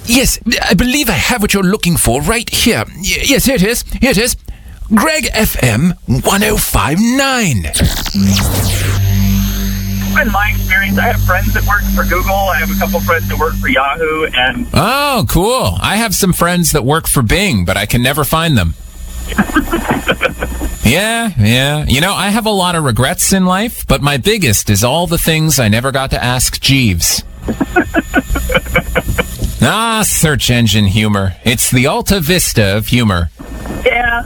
Yes, I believe I have what you're looking for right here. Yes, here it is. Here it is. Greg FM 1059. In my experience, I have friends that work for Google. I have a couple friends that work for Yahoo, and Oh, cool. I have some friends that work for Bing, but I can never find them. Yeah. You know, I have a lot of regrets in life, but my biggest is all the things I never got to ask Jeeves. Search engine humor. It's the Alta Vista of humor. yeah.